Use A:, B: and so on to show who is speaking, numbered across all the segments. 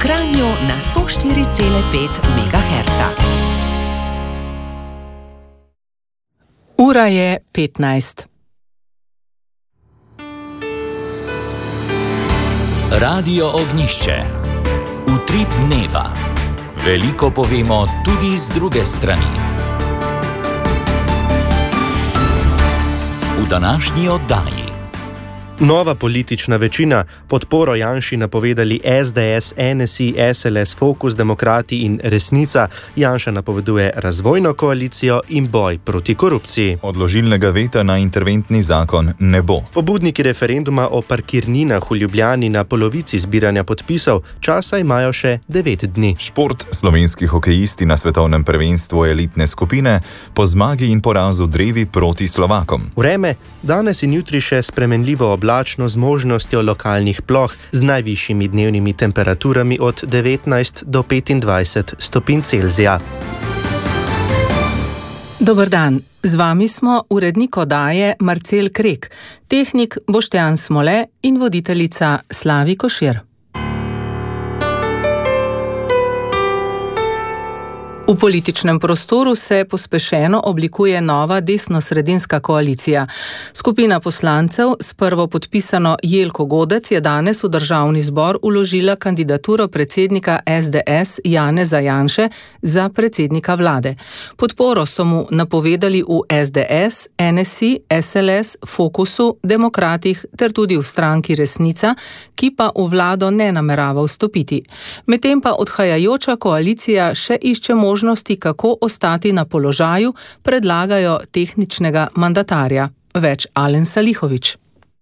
A: Kranju na 104,5 MHz.
B: Ura je 15.
C: Radio Ognjišče. Utrip dneva. Veliko povemo tudi z druge strani. V današnji oddaji.
D: Nova politična večina, podporo Janši napovedali SDS, NSI, SLS, Fokus, Demokrati in Resnica. Janša napoveduje razvojno koalicijo in boj proti korupciji.
E: Odložilnega veta na interventni zakon ne bo.
D: Pobudniki referenduma o parkirninah v Ljubljani na polovici zbiranja podpisov, časa imajo še 9 dni.
E: Šport, slovenski hokejisti na svetovnem prvenstvu elitne skupine, po zmagi in porazu drevi proti Slovakom.
D: Vreme, danes in jutri še spremenljivo oblačno z možnostjo lokalnih ploh z najvišjimi dnevnimi temperaturami od 19 do 25 stopinj Celzija.
B: Dober dan, z vami smo urednik oddaje Marcel Krek, tehnik Boštjan Smole in voditeljica Slavi Košir. V političnem prostoru se pospešeno oblikuje nova desno-sredinska koalicija. Skupina poslancev s prvo podpisano Jelko Godec je danes v državni zbor vložila kandidaturo predsednika SDS Janeza Janše za predsednika vlade. Podporo so mu napovedali v SDS, NSI, SLS, Fokusu, Demokratih ter tudi v stranki Resnica, ki pa v vlado ne namerava vstopiti. Medtem pa odhajajoča koalicija še išče možnosti, kako ostati na položaju, predlagajo tehničnega mandatarja. Več Alen Salihović.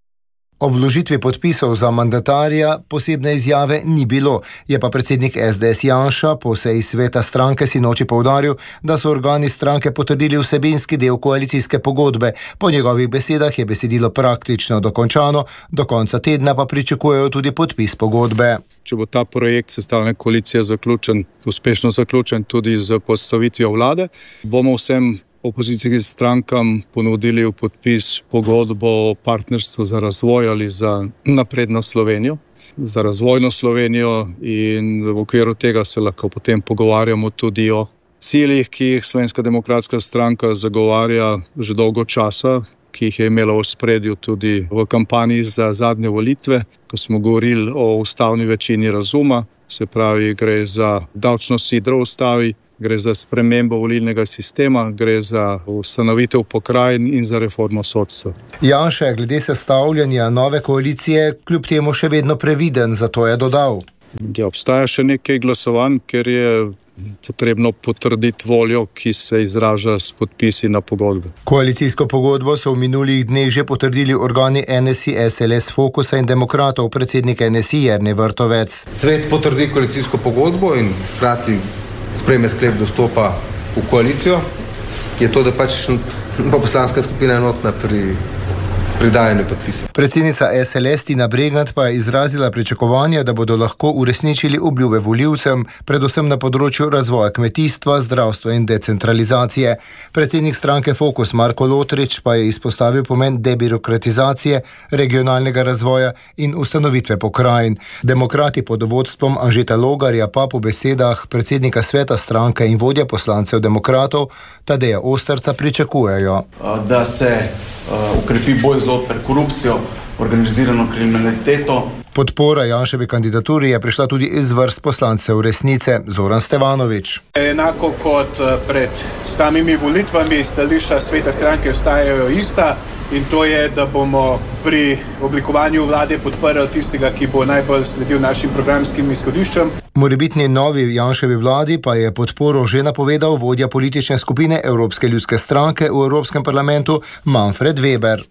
F: O vložitvi podpisov za mandatarja posebne izjave ni bilo, je pa predsednik SDS Janša po seji sveta stranke sinoči poudaril, da so organi stranke potrdili vsebinski del koalicijske pogodbe. Po njegovih besedah je besedilo praktično dokončano, do konca tedna pa pričakujejo tudi podpis pogodbe.
G: Če bo ta projekt sestavljanja koalicije uspešno zaključen tudi z postavitvijo vlade, bomo vsem opozicijskim strankam ponudili v podpis pogodbo o partnerstvu za razvoj ali za napredno Slovenijo, za razvojno Slovenijo, in v okviru tega se lahko potem pogovarjamo tudi o ciljih, ki jih Slovenska demokratska stranka zagovarja že dolgo časa, ki jih je imela v ospredju tudi v kampanji za zadnje volitve, ko smo govorili o ustavni večini razuma, se pravi, gre za davčno sidro v ustavi, gre za spremembo volilnega sistema, gre za ustanovitev pokrajin in za reformo sodstva.
F: Janša je glede sestavljanja nove koalicije kljub temu še vedno previden, zato je dodal.
G: Ja, obstaja še nekaj glasovanj, ker je potrebno potrditi voljo, ki se izraža s podpisi na pogodbe.
F: Koalicijsko pogodbo so v minulih dneh že potrdili organi NSI, SLS, Fokusa in Demokratov, predsednik NSI Jernej Vrtovec.
H: Svet potrdi koalicijsko pogodbo in hkrati sprejme sklep, da vstopa v koalicijo, je to, da pač poslanska skupina enotna pri pridajanju podpisov.
F: Predsednica SLS Tina Bregant pa je izrazila pričakovanje, da bodo lahko uresničili obljube volivcem, predvsem na področju razvoja kmetijstva, zdravstva in decentralizacije. Predsednik stranke Fokus Marko Lotrič pa je izpostavil pomen debirokratizacije, regionalnega razvoja in ustanovitve pokrajin. Demokrati pod vodstvom Anžeta Logarja pa po besedah predsednika sveta stranke in vodja poslancev Demokratov Tadeja Osterca pričakujejo,
I: da se ukrepi boj zoper korupcijo, organizirano kriminaliteto.
F: Podpora Janševi kandidaturi je prišla tudi iz vrst poslancev Resnice. Zoran Stevanović.
J: Enako kot pred samimi volitvami stališča sveta stranke ostajajo ista, in to je, da bomo pri oblikovanju vlade podprli tistega, ki bo najbolj sledil našim programskim izhodiščem.
F: Morebitni novi Janševi vladi pa je podporo že napovedal vodja politične skupine Evropske ljudske stranke v Evropskem parlamentu Manfred Weber.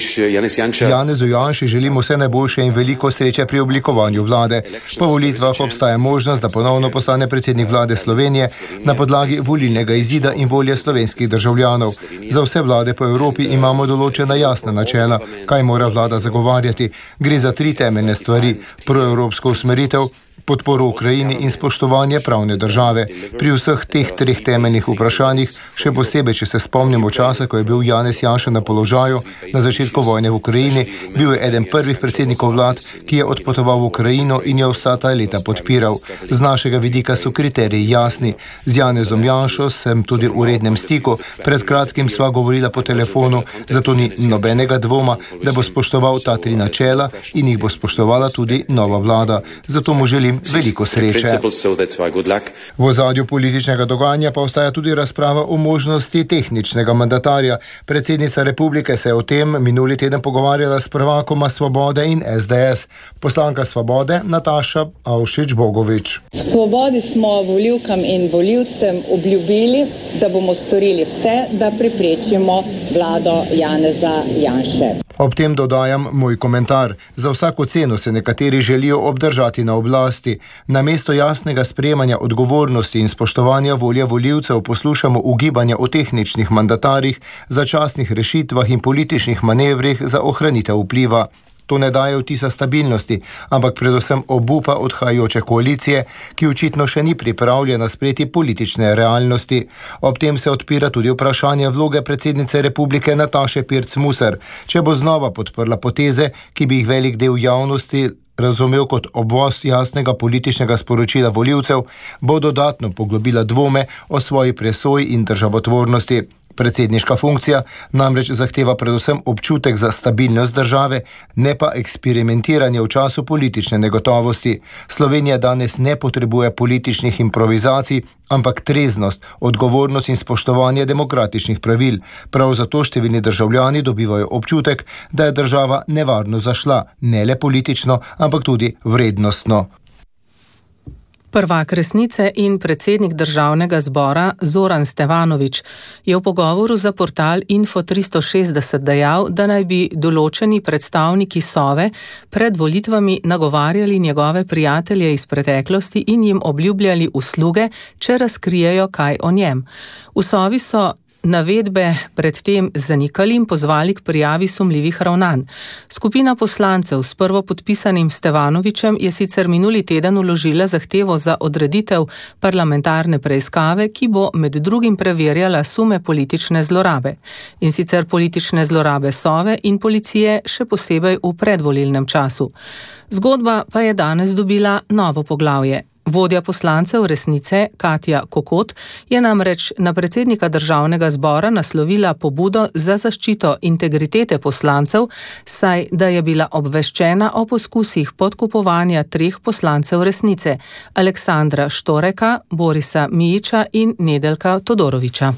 F: Janezu Janši želimo vse najboljše in veliko sreče pri oblikovanju vlade. Po volitvah obstaja možnost, da ponovno postane predsednik vlade Slovenije na podlagi volilnega izida in volje slovenskih državljanov. Za vse vlade po Evropi imamo določena jasna načela, kaj mora vlada zagovarjati. Gre za 3 temeljne stvari: proevropsko usmeritev, podporo Ukrajini in spoštovanje pravne države. Pri vseh teh treh temeljnih vprašanjih, še posebej, če se spomnimo časa, ko je bil Janez Janša na položaju na začetku vojne v Ukrajini, bil je eden prvih predsednikov vlad, ki je odpotoval v Ukrajino in jo vsa ta leta podpiral. Z našega vidika so kriteriji jasni. Z Janezom Janšo sem tudi v rednem stiku. Pred kratkim sva govorila po telefonu, zato ni nobenega dvoma, da bo spoštoval ta tri načela in jih bo spoštovala tudi nova vlada. Zato mu želim veliko sreče. V ozadju političnega dogajanja pa ostaja tudi razprava o možnosti tehničnega mandatarja. Predsednica republike se je o tem minuli teden pogovarjala s prvakoma Svobode in SDS. Poslanka Svobode Nataša Avšič-Bogovič.
K: V Svobodi smo volivkam in volivcem obljubili, da bomo storili vse, da preprečimo vlado Janeza Janše.
F: Ob tem dodajam moj komentar. Za vsako ceno se nekateri želijo obdržati na oblasti. Namesto jasnega sprejemanja odgovornosti in spoštovanja volje volivcev poslušamo ugibanja o tehničnih mandatarjih, začasnih rešitvah in političnih manevrih za ohranitev vpliva. To ne daje vtisa stabilnosti, ampak predvsem obupa odhajajoče koalicije, ki očitno še ni pripravljena sprejeti politične realnosti. Ob tem se odpira tudi vprašanje vloge predsednice republike Nataše Pirc Musar. Če bo znova podprla poteze, ki bi jih velik del javnosti razumel kot obvoz jasnega političnega sporočila volivcev, bo dodatno poglobila dvome o svoji presoji in državotvornosti. Predsedniška funkcija namreč zahteva predvsem občutek za stabilnost države, ne pa eksperimentiranje v času politične negotovosti. Slovenija danes ne potrebuje političnih improvizacij, ampak treznost, odgovornost in spoštovanje demokratičnih pravil. Prav zato številni državljani dobivajo občutek, da je država nevarno zašla, ne le politično, ampak tudi vrednostno.
B: Prvak resnice in predsednik državnega zbora Zoran Stevanović je v pogovoru za portal Info 360 dejal, da naj bi določeni predstavniki Sove pred volitvami nagovarjali njegove prijatelje iz preteklosti in jim obljubljali usluge, če razkrijejo kaj o njem. V Sovi so navedbe predtem zanikali in pozvali k prijavi sumljivih ravnanj. Skupina poslancev s prvopodpisanim Stevanovićem je sicer minuli teden vložila zahtevo za odreditev parlamentarne preiskave, ki bo med drugim preverjala sume politične zlorabe. In sicer politične zlorabe Sove in policije, še posebej v predvolilnem času. Zgodba pa je danes dobila novo poglavje. Vodja poslancev Resnice, Katja Kokot, je namreč na predsednika državnega zbora naslovila pobudo za zaščito integritete poslancev, saj da je bila obveščena o poskusih podkupovanja treh poslancev Resnice, Aleksandra Štoreka, Borisa Mijića in Nedeljka Todorovića.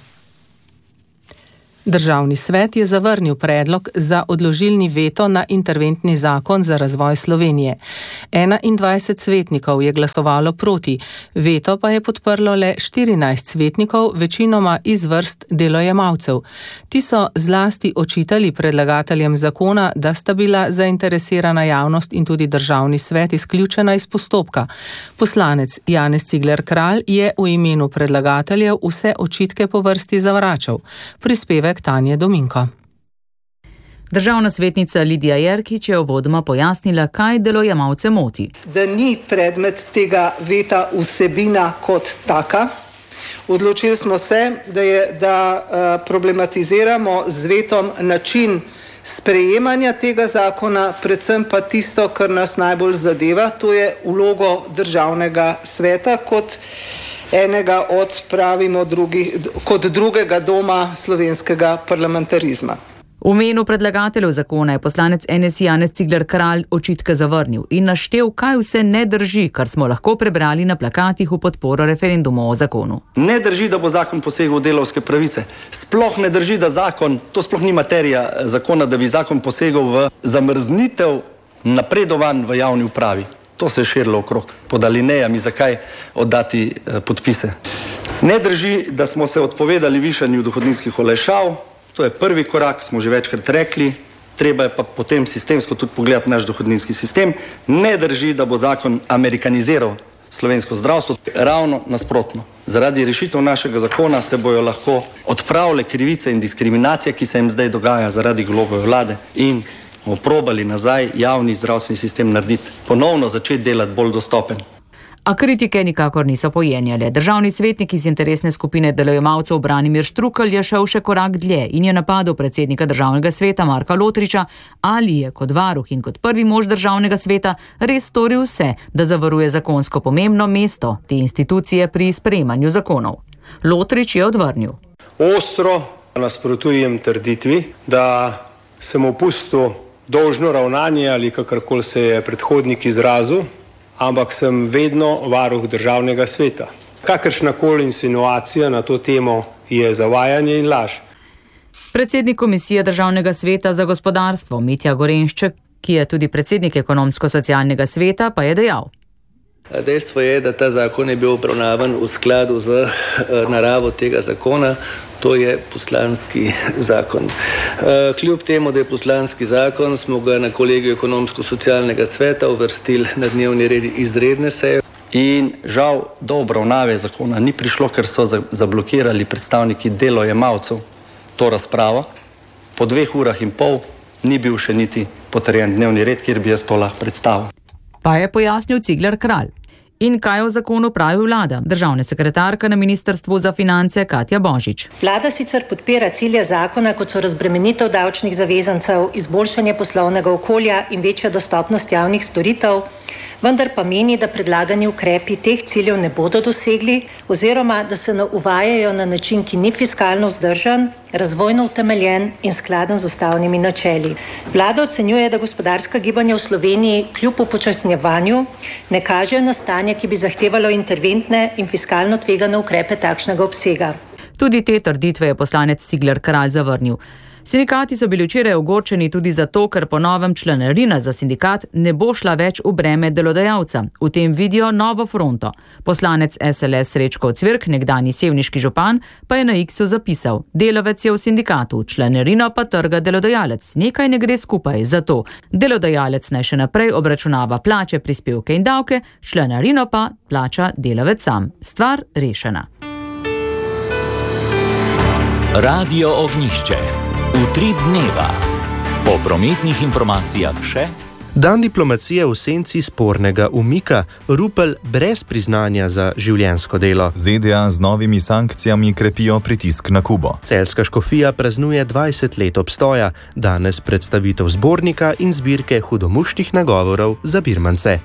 B: Državni svet je zavrnil predlog za odložilni veto na interventni zakon za razvoj Slovenije. 21 svetnikov je glasovalo proti, veto pa je podprlo le 14 svetnikov, večinoma iz vrst delojemalcev. Ti so zlasti očitali predlagateljem zakona, da sta bila zainteresirana javnost in tudi državni svet izključena iz postopka. Poslanec Janez Cigler Kralj je v imenu predlagateljev vse očitke po vrsti zavračal. Prispevek Tanje Dominko.
L: Državna svetnica Lidija Jerkič je uvodoma pojasnila, kaj delojemalce moti.
M: Da ni predmet tega veta vsebina kot taka. Odločili smo se, da problematiziramo z vetom način sprejemanja tega zakona, predvsem pa tisto, kar nas najbolj zadeva, to je vlogo državnega sveta kot enega od, pravimo, kot drugega doma slovenskega parlamentarizma.
L: V imenu predlagateljev zakona je poslanec NSI Janez Cigler Kralj očitke zavrnil in naštel, kaj vse ne drži, kar smo lahko prebrali na plakatih v podporo referendumu o zakonu.
N: Ne drži, da bo zakon posegel v delavske pravice. Sploh ne drži, da zakon, to sploh ni materija zakona, da bi zakon posegel v zamrznitev napredovanj v javni upravi. To se je širilo okrog pod alinejami, zakaj oddati podpise. Ne drži, da smo se odpovedali višanju dohodninskih olajšav. To je prvi korak, smo že večkrat rekli. Treba je pa potem sistemsko tudi pogledati naš dohodninski sistem. Ne drži, da bo zakon amerikaniziral slovensko zdravstvo. Ravno nasprotno. Zaradi rešitev našega zakona se bojo lahko odpravile krivice in diskriminacije, ki se jim zdaj dogaja zaradi Golobove vlade, in bomo probali nazaj javni zdravstveni sistem narediti, ponovno začeti delati bolj dostopen.
L: A kritike nikakor niso pojenjale. Državni svetnik iz interesne skupine delojemalcev Branimir Štrukelj je šel še korak dlje in je napadel predsednika državnega sveta Marka Lotriča, ali je kot varuh in kot prvi mož državnega sveta res storil vse, da zavaruje zakonsko pomembno mesto te institucije pri sprejemanju zakonov. Lotrič je odvrnil.
O: Ostro nasprotujem trditvi, da sem opustil dolžno ravnanje ali kakorkoli se je predhodnik izrazil, ampak sem vedno varuh državnega sveta. Kakršnakoli insinuacija na to temo je zavajanje in laž.
L: Predsednik Komisije državnega sveta za gospodarstvo Mitja Gorenšček, ki je tudi predsednik ekonomsko-socialnega sveta, pa je dejal.
P: Dejstvo je, da ta zakon je bil obravnavan v skladu z naravo tega zakona, to je poslanski zakon. Kljub temu, da je poslanski zakon, smo ga na kolegiju ekonomsko-socialnega sveta uvrstili na dnevni red izredne seje.
N: In žal do obravnave zakona ni prišlo, ker so zablokirali predstavniki delojemalcev to razpravo. Po 2 urah in pol ni bil še niti potrjen dnevni red, kjer bi jaz to lahko predstavil.
L: Pa je pojasnil Cigler Kralj. In kaj o zakonu pravi vlada? Državna sekretarka na Ministrstvu za finance Katja Božič.
Q: Vlada sicer podpira cilje zakona, kot so razbremenitev davčnih zavezancev, izboljšanje poslovnega okolja in večja dostopnost javnih storitev, vendar pa meni, da predlagani ukrepi teh ciljev ne bodo dosegli oziroma da se uvajajo na način, ki ni fiskalno vzdržen, razvojno utemeljen in skladen z ustavnimi načeli. Vlada ocenjuje, da gospodarska gibanja v Sloveniji kljub upočasnjevanju ne kažejo na stanje, ki bi zahtevalo interventne in fiskalno tvegane ukrepe takšnega obsega.
L: Tudi te trditve je poslanec Cigler Kralj zavrnil. Sindikati so bili včeraj ogorčeni tudi zato, ker po novem članarina za sindikat ne bo šla več v breme delodajalca. V tem vidijo novo fronto. Poslanec SLS Srečko Cvirk, nekdanji sevniški župan, pa je na X-u zapisal: delavec je v sindikatu, članarino pa trga delodajalec. Nekaj ne gre skupaj, zato delodajalec naj še naprej obračunava plače, prispevke in davke, članarino pa plača delavec sam. Stvar rešena.
C: Radio Ognjišče. Utrip dneva. Po prometnih informacijah še.
D: Dan diplomacije v senci spornega umika, Rupel brez priznanja za življenjsko delo.
E: ZDA z novimi sankcijami krepijo pritisk na Kubo.
D: Celjska škofija praznuje 20 let obstoja, danes predstavitev zbornika in zbirke hudomušnih nagovorov za birmance.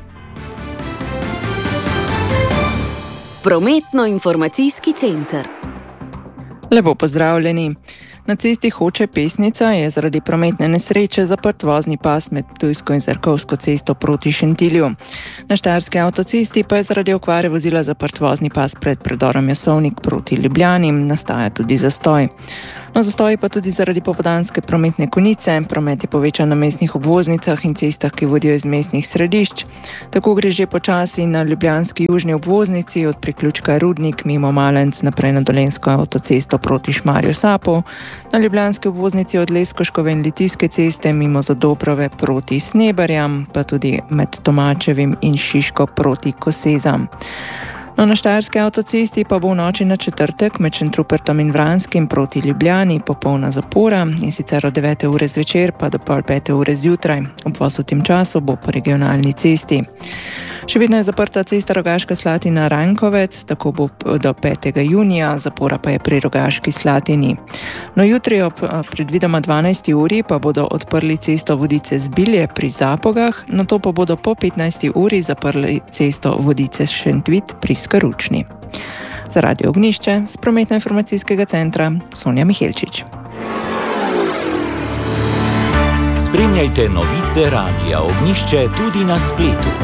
A: Prometno-informacijski center.
R: Lepo pozdravljeni. Na cesti Hoče Pesnica je zaradi prometne nesreče zaprt vozni pas med Ptujsko in Zrkovsko cesto proti Šentilju. Na štajerski avtocesti pa je zaradi okvare vozila zaprt vozni pas pred predorom Jasovnik proti Ljubljani, nastaja tudi zastoj. No, zastoji pa tudi zaradi popoldanske prometne konice, promet je povečan na mestnih obvoznicah in cestah, ki vodijo iz mestnih središč. Tako gre že počasi na ljubljanski južni obvoznici od priključka Rudnik mimo Malenc naprej na Dolenjsko avtocesto proti Šmarju Sapu, na ljubljanski obvoznici od Leskoškove in Litijske ceste mimo Zadobrove proti Sneberjam, pa tudi med Tomačevim in Šiško proti Kosezam. No, na štajerski avtocesti pa bo v noči na četrtek med Šentrupertom in Vranskim proti Ljubljani popolna zapora, in sicer od 9. ure zvečer pa do pol 5. ure zjutraj. Obvoz v tem času bo po regionalni cesti. Še vedno je zaprta cesta Rogaška Slatina-Rankovec, tako bo do 5. junija, zapora pa je pri Rogaški Slatini. No, jutri ob predvidoma 12. uri pa bodo odprli cesto Vodice-Zbilje pri Zapogah, nato pa bodo po 15. uri zaprli cesto Vodice-Šentvit pri Skaručni. Za Radio Ognjišče z prometno-informacijskega centra Sonja Mihelčič.
C: Spremljajte novice Radia Ognjišče tudi na spletu.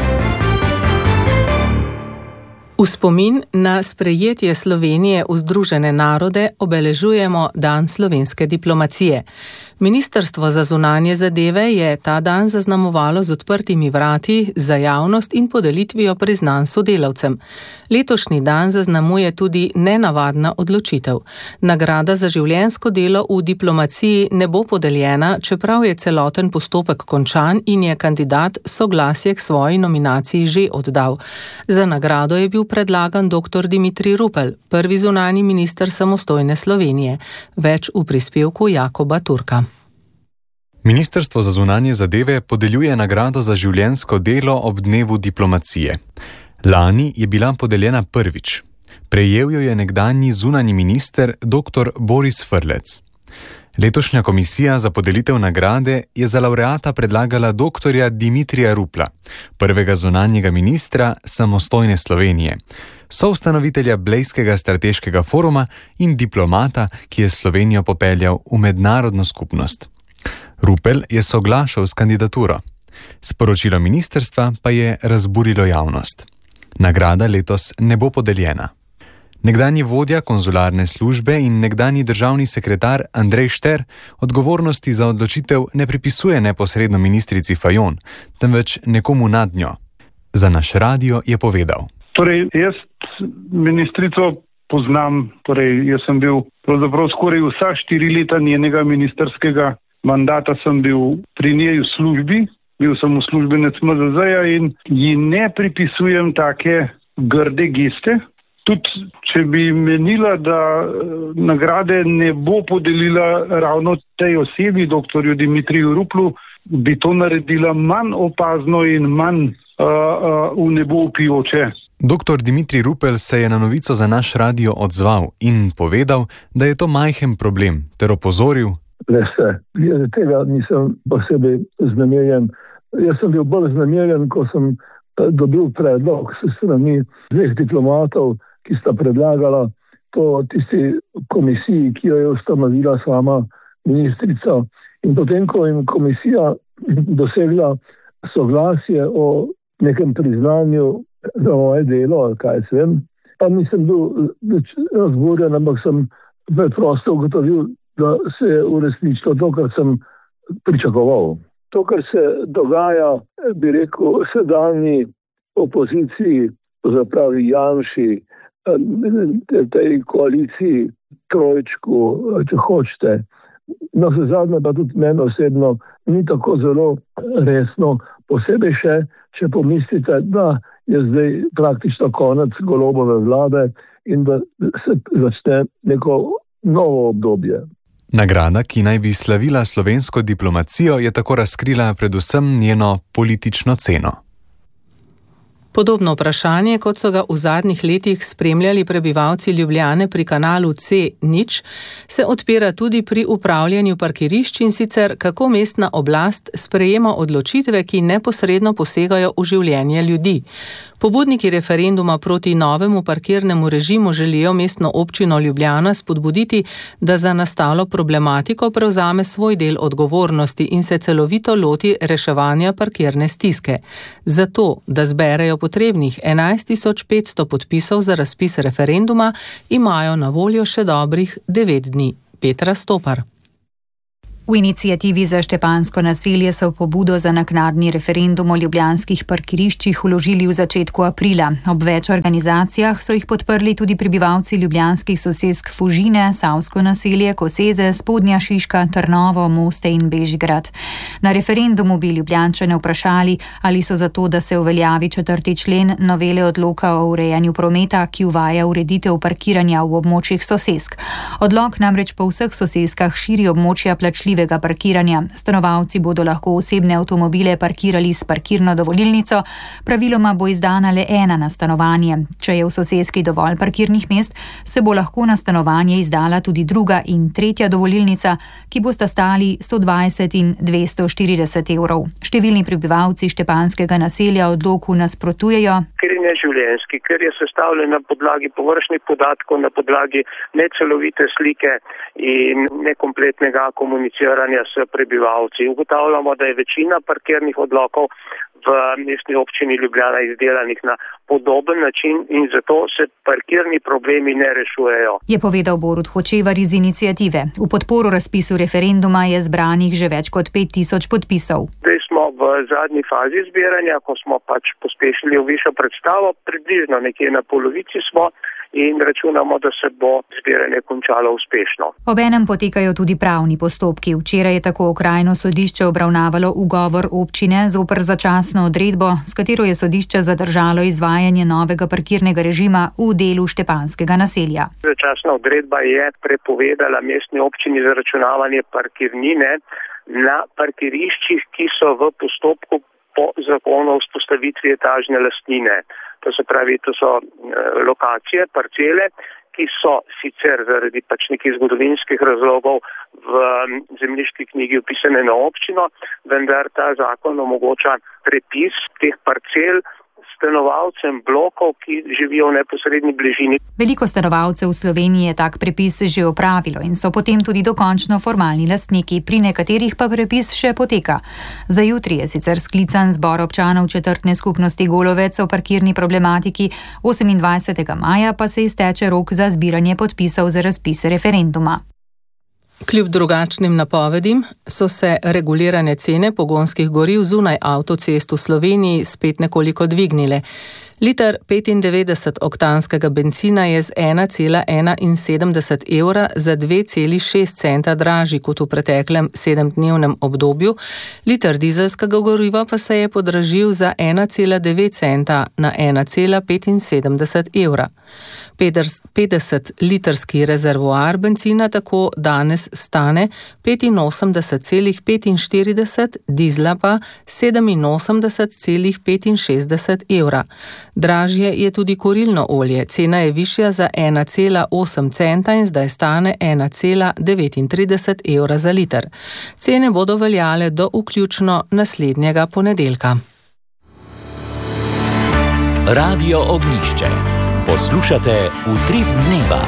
B: V spomin na sprejetje Slovenije v Združene narode obeležujemo Dan slovenske diplomacije. Ministrstvo za zunanje zadeve je ta dan zaznamovalo z odprtimi vrati za javnost in podelitvijo priznanj sodelavcem. Letošnji dan zaznamuje tudi nenavadna odločitev. Nagrada za življenjsko delo v diplomaciji ne bo podeljena, čeprav je celoten postopek končan in je kandidat soglasje k svoji nominaciji že oddal. Za nagrado je bil predlagan dr. Dimitrij Rupel, prvi zunanji minister samostojne Slovenije. Več v prispevku Jakoba Turka.
S: Ministrstvo za zunanje zadeve podeljuje nagrado za življenjsko delo ob dnevu diplomacije. Lani je bila podeljena prvič. Prejel jo je nekdanji zunanji minister dr. Boris Frlec. Letošnja komisija za podelitev nagrade je za laureata predlagala dr. Dimitrija Rupla, prvega zunanjega ministra samostojne Slovenije, soustanovitelja Blejskega strateškega foruma in diplomata, ki je Slovenijo popeljal v mednarodno skupnost. Rupel je soglašal s kandidaturo. Sporočilo ministrstva pa je razburilo javnost. Nagrada letos ne bo podeljena. Nekdanji vodja konzularne službe in nekdanji državni sekretar Andrej Šter odgovornosti za odločitev ne pripisuje neposredno ministrici Fajon, temveč nekomu nad njo. Za naš radio je povedal.
T: Torej, jaz ministrico poznam, jaz sem bil pravzaprav skoraj vsa 4 leta njenega ministerskega mandata sem bil pri njej v službi, bil sem uslužbenec MZZ-ja in ji ne pripisujem take grde geste. Tudi, če bi menila, da nagrade ne bo podelila ravno tej osebi, dr. Dimitriju Ruplu, bi to naredila manj opazno in manj v nebo vpijoče.
S: Dr. Dimitrij Rupel se je na novico za naš radio odzval in povedal, da je to majhen problem, ter opozoril.
U: Glede tega nisem posebej vznemirjen. Jaz sem bil bolj vznemirjen, ko sem dobil predlog s strani 2 diplomatov, ki sta predlagala po tisti komisiji, ki jo je ustanovila sama ministrica. In potem, ko jim komisija dosegla soglasje o nekem priznanju za moje delo, ali kaj se vem, pa nisem bil razburjen, ampak sem preprosto ugotovil, da se je uresničilo to, kar sem pričakoval. To, kar se dogaja, bi rekel, sedanji opoziciji, zapravi Janši, tej koaliciji, trojčku, če hočete. No, se zadnje pa tudi meni osebno ni tako zelo resno, posebej še, če pomislite, da je zdaj praktično konec Golobove vlade in da se začne neko novo obdobje.
S: Nagrada, ki naj bi slavila slovensko diplomacijo, je tako razkrila predvsem njeno politično ceno.
B: Podobno vprašanje, kot so ga v zadnjih letih spremljali prebivalci Ljubljane pri kanalu C0, se odpira tudi pri upravljanju parkirišč in sicer kako mestna oblast sprejema odločitve, ki neposredno posegajo v življenje ljudi. Pobudniki referenduma proti novemu parkirnemu režimu želijo mestno občino Ljubljana spodbuditi, da za nastalo problematiko prevzame svoj del odgovornosti in se celovito loti reševanja parkirne stiske. Zato, da zberejo potrebnih 11.500 podpisov za razpis referenduma, imajo na voljo še dobrih 9 dni. Petra Stopar.
V: V inicijativi za Štepansko naselje so pobudo za naknadni referendum o ljubljanskih parkiriščih vložili v začetku aprila. Ob več organizacijah so jih podprli tudi prebivalci ljubljanskih sosesk Fužine, Savsko naselje, Koseze, Spodnja Šiška, Trnovo, Moste in Bežigrad. Na referendumu bi Ljubljančane vprašali, ali so za to, da se uveljavi 4. člen novele odloka o urejanju prometa, ki uvaja ureditev parkiranja v območjih sosesk. Odlok namreč po vseh soseskah širi območja plačljive parkiranja. Stanovalci bodo lahko osebne avtomobile parkirali s parkirno dovolilnico, praviloma bo izdana le ena na stanovanje. Če je v soseski dovolj parkirnih mest, se bo lahko na stanovanje izdala tudi druga in tretja dovolilnica, ki bosta stali 120 in 240 evrov. Številni prebivalci Štepanskega naselja odloku nasprotujejo.
W: Ker je neživljenjski, ker je sestavljen na podlagi površnih podatkov, na podlagi necelovite slike in nekompletnega komuniciranja s prebivalci. Ugotavljamo, da je večina parkirnih odlokov v mestni občini Ljubljana izdelanih na podoben način in zato se parkirni problemi ne rešujejo.
V: Je povedal Borut Hočevar iz iniciative. V podporo razpisu referenduma je zbranih že več kot 5000 podpisov.
W: Zdaj smo v zadnji fazi zbiranja, ko smo pospešili v višjo predstavo, približno nekje na polovici smo in računamo, da se bo zbiranje končalo uspešno.
V: Obenem potekajo tudi pravni postopki. Včeraj je tako okrajno sodišče obravnavalo ugovor občine zoper začasno odredbo, s katero je sodišče zadržalo izvajanje novega parkirnega režima v delu Štepanskega naselja.
W: Začasna odredba je prepovedala mestni občini zaračunavanje parkirnine na parkiriščih, ki so v postopku po zakonu o vzpostavitvi etažne lastnine. To se pravi, to so lokacije, parcele, ki so sicer zaradi pač nekih zgodovinskih razlogov v zemljiški knjigi upisane na občino, vendar ta zakon omogoča prepis teh parcel stanovalcem blokov, ki živijo v neposredni bližini.
V: Veliko stanovalcev v Sloveniji je tak prepis že opravilo in so potem tudi dokončno formalni lastniki, pri nekaterih pa prepis še poteka. Za jutri je sicer sklican zbor občanov četrtne skupnosti Golovec o parkirni problematiki, 28. maja pa se izteče rok za zbiranje podpisov za razpis referenduma.
B: Kljub drugačnim napovedim so se regulirane cene pogonskih goriv zunaj avtocest v Sloveniji spet nekoliko dvignile. Liter 95-oktanskega bencina je z 1,71 evra za 2,6 centa dražji kot v preteklem 7-dnevnem obdobju, liter dizelskega goriva pa se je podražil za 1,9 centa na 1,75 evra. 50-litrski rezervoar bencina tako danes stane 85,45, dizla pa 87,65 evra. Dražje je tudi kurilno olje, cena je višja za 1,8 centa in zdaj stane 1,39 evra za liter. Cene bodo veljale do vključno naslednjega ponedeljka.
C: Radio Ognjišče. Poslušate Utrip dneva.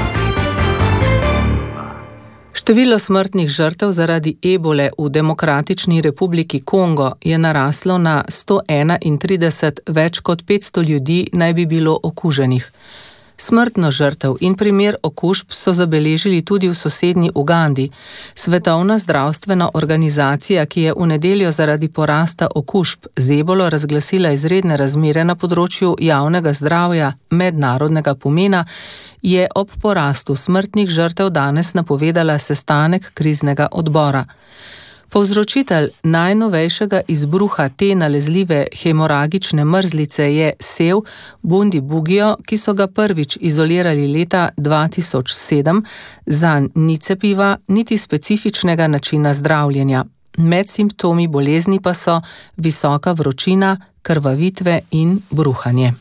B: Število smrtnih žrtev zaradi ebole v Demokratični republiki Kongo je naraslo na 131, več kot 500 ljudi naj bi bilo okuženih. Smrtno žrtev in primer okužb so zabeležili tudi v sosednji Ugandi. Svetovna zdravstvena organizacija, ki je v nedeljo zaradi porasta okužb z ebolo razglasila izredne razmere na področju javnega zdravja mednarodnega pomena, je ob porastu smrtnih žrtev danes napovedala sestanek kriznega odbora. Povzročitelj najnovejšega izbruha te nalezljive hemoragične mrzlice je sev Bundibugyo, ki so ga prvič izolirali leta 2007, zanj ni cepiva, niti specifičnega načina zdravljenja. Med simptomi bolezni pa so visoka vročina, krvavitve in bruhanje.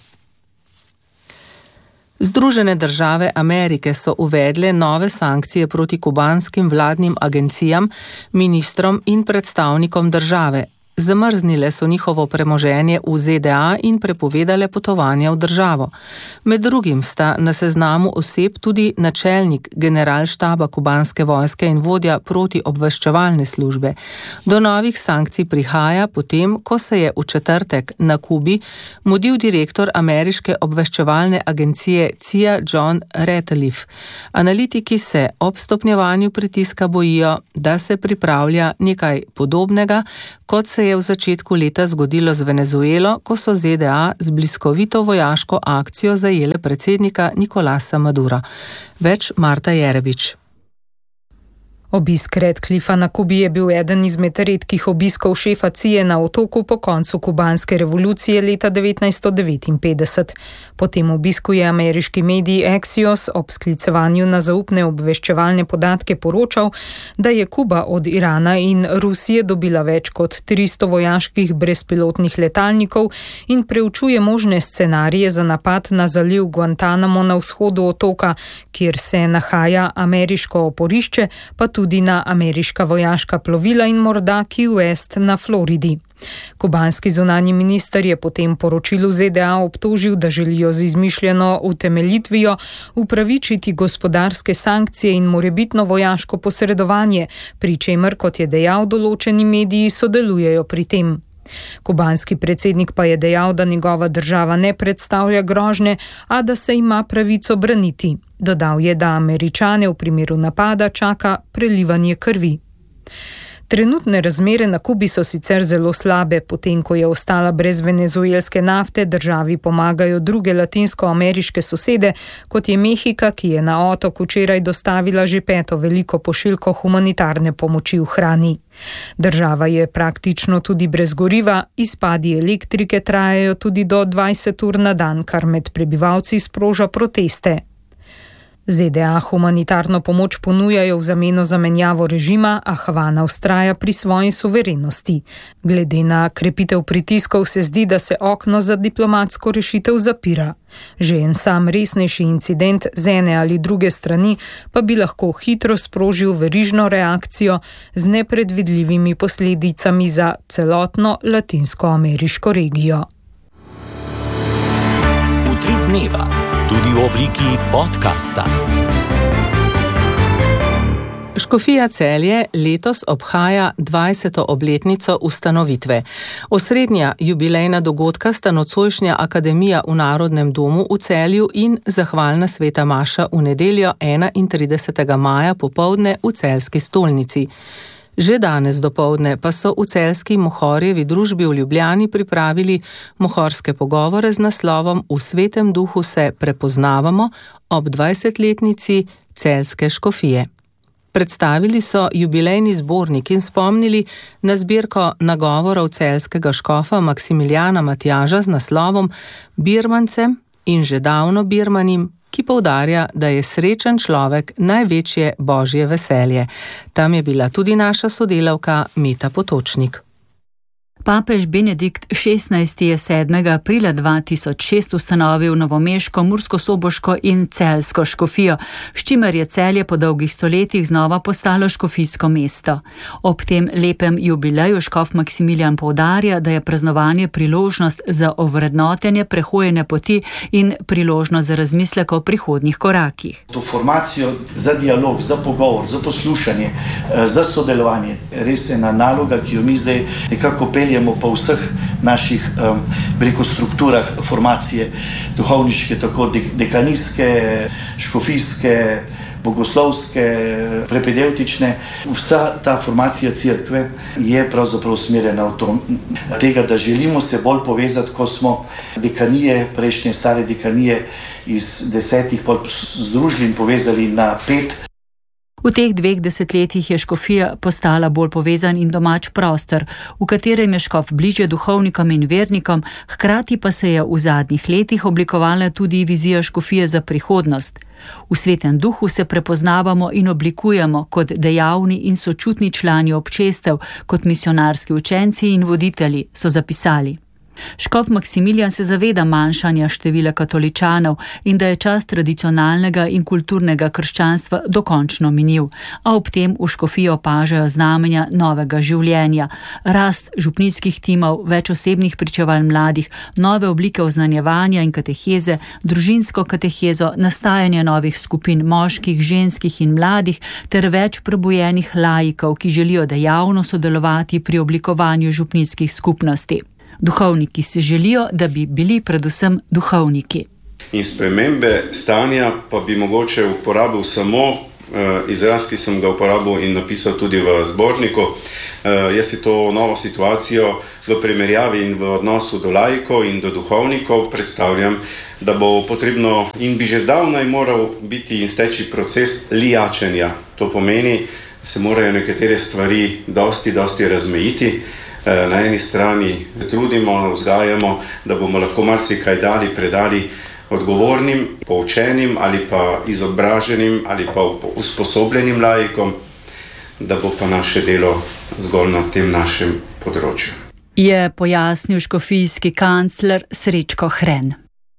B: Združene države Amerike so uvedle nove sankcije proti kubanskim vladnim agencijam, ministrom in predstavnikom države. Zamrznile so njihovo premoženje v ZDA in prepovedale potovanja v državo. Med drugim sta na seznamu oseb tudi načelnik generalštaba kubanske vojske in vodja protiobveščevalne službe. Do novih sankcij prihaja potem, ko se je v četrtek na Kubi mudil direktor ameriške obveščevalne agencije CIA John Ratcliffe. Analitiki se ob stopnjevanju pritiska bojijo, da se pripravlja nekaj podobnega, kot se je v začetku leta zgodilo z Venezuelo, ko so ZDA z bliskovito vojaško akcijo zajele predsednika Nicolasa Madura. Več Marta Jerebič.
G: Obisk Ratcliffa na Kubi je bil eden izmed redkih obiskov šefa CIA na otoku po koncu kubanske revolucije leta 1959. Po tem obisku je ameriški medij Axios ob sklicevanju na zaupne obveščevalne podatke poročal, da je Kuba od Irana in Rusije dobila več kot 300 vojaških brezpilotnih letalnikov in preučuje možne scenarije za napad na zaliv Guantanamo na vzhodu otoka, kjer se nahaja ameriško oporišče, pa tudi na ameriška vojaška plovila in morda Key West na Floridi. Kubanski zunanji minister je potem poročilu ZDA obtožil, da želijo z izmišljeno utemeljitvijo upravičiti gospodarske sankcije in morebitno vojaško posredovanje, pri čemer, kot je dejal, določeni mediji sodelujejo pri tem. Kubanski predsednik pa je dejal, da njegova država ne predstavlja grožnje, a da se ima pravico braniti. Dodal je, da Američane v primeru napada čaka prelivanje krvi. Trenutne razmere na Kubi so sicer zelo slabe, potem ko je ostala brez venezuelske nafte, državi pomagajo druge latinskoameriške sosede, kot je Mehika, ki je na otok včeraj dostavila že 5. veliko pošiljko humanitarne pomoči v hrani. Država je praktično tudi brez goriva, izpadi elektrike trajajo tudi do 20 ur na dan, kar med prebivalci sproža proteste. ZDA humanitarno pomoč ponujajo v zameno za menjavo režima, a Havana vztraja pri svoji suverenosti. Glede na krepitev pritiskov se zdi, da se okno za diplomatsko rešitev zapira. Že en sam resnejši incident z ene ali druge strani pa bi lahko hitro sprožil verižno reakcijo z nepredvidljivimi posledicami za celotno latinskoameriško regijo.
C: Utrip dneva, tudi v obliki podcasta.
B: Škofija Celje letos obhaja 20. obletnico ustanovitve. Osrednja jubilejna dogodka sta nocojšnja akademija v Narodnem domu v Celju in zahvalna sveta maša v nedeljo 31. maja popoldne v celjski stolnici. Že danes dopoldne pa so v celjski Mohorjevi družbi v Ljubljani pripravili mohorske pogovore z naslovom V svetem duhu se prepoznavamo ob 20-letnici celjske škofije. Predstavili so jubilejni zbornik in spomnili na zbirko nagovorov celjskega škofa Maksimiljana Matjaža z naslovom Birmancem in že davno birmanim, ki poudarja, da je srečen človek največje božje veselje. Tam je bila tudi naša sodelavka Meta Potočnik.
H: Papež Benedikt XVI je 7. aprila 2006 ustanovil novomeško, murskosoboško in celjsko škofijo, s čimer je Celje po dolgih stoletjih znova postalo škofijsko mesto. Ob tem lepem jubileju škof Maksimilijan poudarja, da je praznovanje priložnost za ovrednotenje prehojene poti in priložnost za razmislek o prihodnjih korakih.
I: To formacijo za dialog, za pogovor, za poslušanje, za sodelovanje, res je ena naloga, ki jo mi zdaj nekako peljemo po vseh naših strukturah formacije duhovniške, tako dekanijske, škofijske, bogoslovske, prepedevtične. Vsa ta formacija cerkve je pravzaprav usmerjena v to, tega, da želimo se bolj povezati, ko smo dekanije, prejšnje stare dekanije iz 10 združili in povezali na 5.
H: V teh 2 desetletjih je škofija postala bolj povezan in domač prostor, v katerem je škof bližje duhovnikom in vernikom, hkrati pa se je v zadnjih letih oblikovala tudi vizija škofije za prihodnost. V svetem duhu se prepoznavamo in oblikujemo kot dejavni in sočutni člani občestev, kot misionarski učenci in voditelji, so zapisali. Škof Maksimilijan se zaveda manjšanja števila katoličanov in da je čas tradicionalnega in kulturnega krščanstva dokončno minil, a ob tem v škofijo opažajo znamenja novega življenja, rast župnijskih timov, več osebnih pričevanj mladih, nove oblike oznanjevanja in kateheze, družinsko katehezo, nastajanje novih skupin moških, ženskih in mladih ter več prebujenih laikov, ki želijo dejavno sodelovati pri oblikovanju župnijskih skupnosti. Duhovniki si želijo, da bi bili predvsem duhovniki.
J: In spremembe stanja pa bi mogoče uporabil samo izraz, ki sem ga uporabil in napisal tudi v zborniku. Jaz si to novo situacijo v primerjavi in v odnosu do laikov in do duhovnikov predstavljam, da bo potrebno in bi že zdavnaj moral biti in steči proces lijačenja. To pomeni, da se morajo nekatere stvari dosti razmejiti. Na eni strani trudimo, vzgajamo, da bomo lahko marsikaj predali odgovornim, poučenim ali pa izobraženim ali pa usposobljenim laikom, da bo pa naše delo zgolj na tem našem področju.
H: Je pojasnil škofijski kancler Srečko Hren.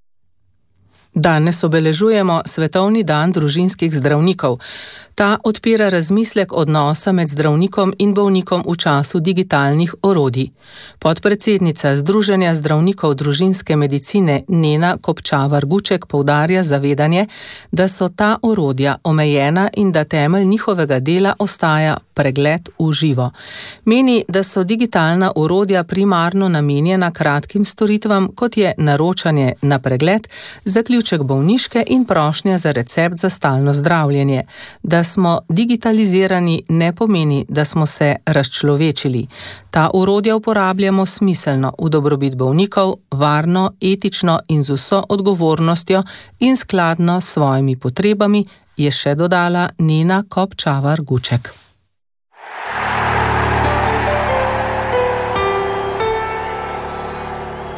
B: Danes obeležujemo Svetovni dan družinskih zdravnikov. Ta odpira razmislek odnosa med zdravnikom in bolnikom v času digitalnih orodij. Podpredsednica Združenja zdravnikov družinske medicine Nena Kopčavar-Guček poudarja zavedanje, da so ta orodja omejena in da temelj njihovega dela ostaja pregled v živo. Meni, da so digitalna orodja primarno namenjena kratkim storitvam, kot je naročanje na pregled, zaključek bolniške in prošnja za recept za stalno zdravljenje. Da smo digitalizirani ne pomeni, da smo se razčlovečili. Ta orodja uporabljamo smiselno v dobrobit bolnikov, varno, etično in z vso odgovornostjo in skladno s svojimi potrebami, je še dodala Nena Kopčavar-Guček.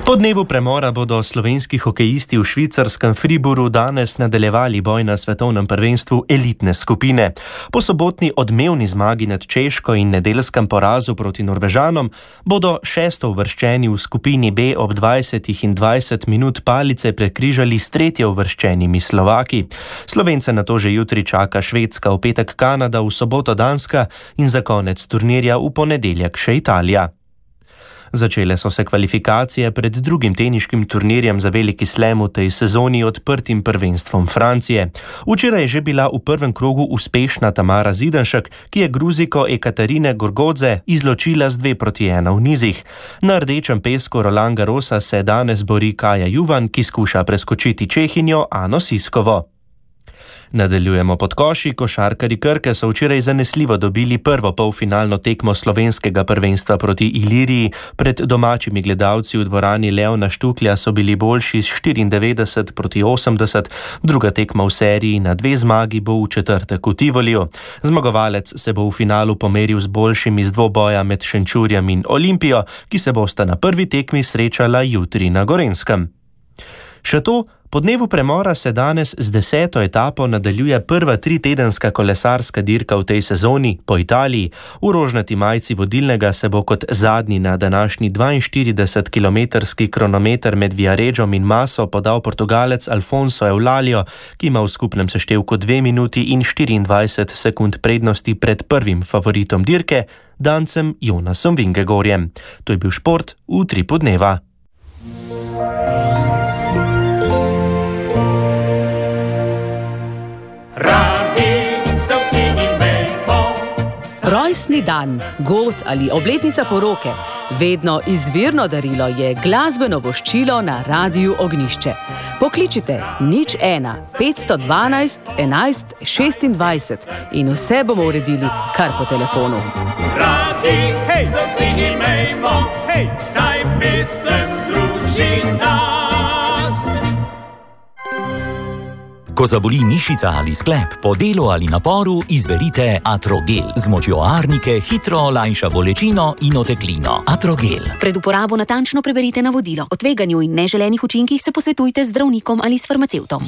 D: Po dnevu premora bodo slovenski hokejisti v švicarskem Fribourgu danes nadaljevali boj na svetovnem prvenstvu elitne skupine. Po sobotni odmevni zmagi nad Češko in nedeljskem porazu proti Norvežanom bodo šestouvrščeni v skupini B ob 20 in 20 minut palice prekrižali s tretjeuvrščenimi Slovaki. Slovence nato že jutri čaka Švedska, v petek Kanada, v soboto Danska in za konec turnirja v ponedeljek še Italija. Začele so se kvalifikacije pred drugim teniškim turnirjem za veliki slam v tej sezoni, odprtim prvenstvom Francije. Včeraj je že bila v prvem krogu uspešna Tamara Zidanšek, ki je Gruziko Ekaterine Gorgodze izločila z 2-1 v nizih. Na rdečem pesku Roland Garrosa se danes bori Kaja Juvan, ki skuša preskočiti Čehinjo Ano Siskovo. Nadaljujemo pod koši. Košarkarji Krke so včeraj zanesljivo dobili prvo polfinalno tekmo slovenskega prvenstva proti Iliriji. Pred domačimi gledalci v dvorani Leona Štuklja so bili boljši s 94-80. Druga tekma v seriji na 2 zmagi bo v četrtek v Tivoliju. Zmagovalec se bo v finalu pomeril z boljšimi z dvoboja med Šenčurjem in Olimpijo, ki se bosta na prvi tekmi srečala jutri na Gorenjskem. Še to, po dnevu premora se danes z 10. etapo nadaljuje prva 3-tedenska kolesarska dirka v tej sezoni po Italiji. V rožnati majici vodilnega se bo kot zadnji na današnji 42-kilometrski kronometer med Viareggom in Maso podal Portugalec Alfonso Eulalio, ki ima v skupnem seštevku 2 minuti in 24 sekund prednosti pred prvim favoritom dirke, Dancem Jonasom Vingegorjem. To je bil šport v Utripu dneva.
A: Rojstni dan, god ali obletnica poroke. Vedno izvirno darilo je glasbeno voščilo na Radiu Ognjišče. Pokličite 01 512 11 26 in vse bomo uredili kar po telefonu.
F: Radi, hej, za vsi imejmo, hej, saj pesem druži nas.
C: Ko zaboli mišica ali sklep, po delu ali naporu, izberite Atrogel. Z močjo arnike hitro olajša bolečino in oteklino. Atrogel.
A: Pred uporabo natančno preberite navodilo. O tveganju in neželenih učinkih se posvetujte z zdravnikom ali s farmacevtom.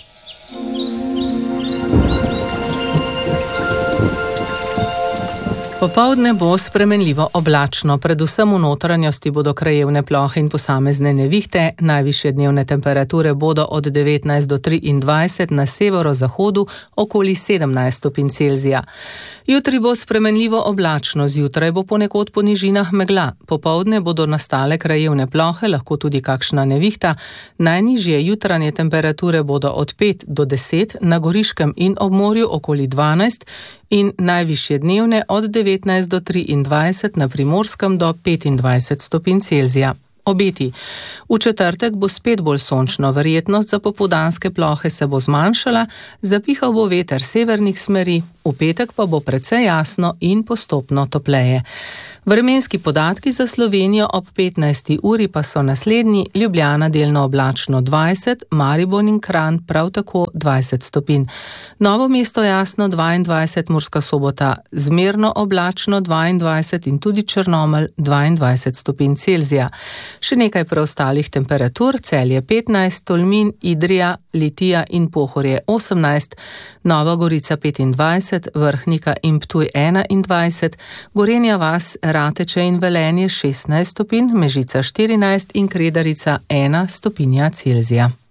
B: Popoldne bo spremenljivo oblačno, predvsem v notranjosti bodo krajevne plohe in posamezne nevihte, najvišje dnevne temperature bodo od 19 do 23, na severozahodu okoli 17 stopinj Celzija. Jutri bo spremenljivo oblačno, zjutraj bo ponekod po nižinah megla, popoldne bodo nastale krajevne plohe, lahko tudi kakšna nevihta, najnižje jutranje temperature bodo od 5 do 10, na Goriškem in ob morju okoli 12 in najvišje dnevne od 19 do 23, na Primorskem do 25 stopinj Celzija. Obeti. V četrtek bo spet bolj sončno, verjetnost za popoldanske plohe se bo zmanjšala, zapihal bo veter severnih smeri, v petek pa bo precej jasno in postopno topleje. Vremenski podatki za Slovenijo ob 15. uri pa so naslednji: Ljubljana delno oblačno 20, Maribor in Kranj prav tako 20 stopinj. Novo mesto jasno 22, Murska Sobota zmerno oblačno 22 in tudi Črnomelj 22 stopinj Celzija. Še nekaj preostalih temperatur: Celje 15, Tolmin, Idrija, Litija in Pohorje 18, Nova Gorica 25, Vrhnika in Ptuj 21, Gorenja vas, Rateče in Velenje 16 stopinj, Mežica 14 in Kredarica 1 stopinja Celzija.